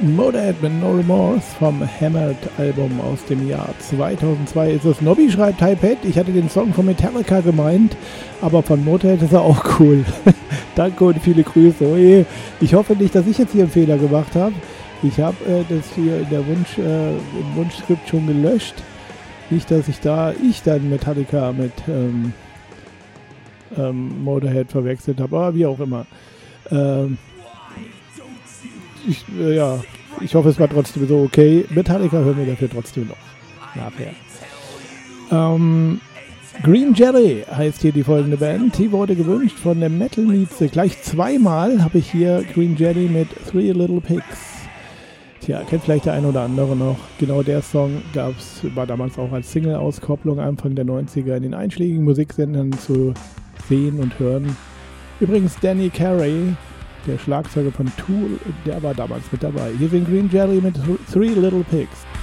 Motorhead mit No Remorse vom Hammered-Album aus dem Jahr 2002 ist es. Nobby schreibt, Hi Pat, ich hatte den Song von Metallica gemeint, aber von Motorhead ist er auch cool. Danke und viele Grüße. Oh je. Ich hoffe nicht, dass ich jetzt hier einen Fehler gemacht habe. Ich habe das hier in der im Wunschskript schon gelöscht. Nicht, dass ich dann Metallica mit Motorhead verwechselt habe, aber wie auch immer. Ich hoffe, es war trotzdem so okay. Metallica hören wir dafür trotzdem noch nachher. Green Jelly heißt hier die folgende Band. Die wurde gewünscht von der Metal Mieze. Gleich zweimal habe ich hier Green Jelly mit Three Little Pigs. Tja, kennt vielleicht der ein oder andere noch. Genau der Song war damals auch als Single-Auskopplung Anfang der 90er in den einschlägigen Musiksendern zu sehen und hören. Übrigens Danny Carey, der Schlagzeuger von Tool, der war damals mit dabei. Hier sind Green Jelly mit Three Little Pigs.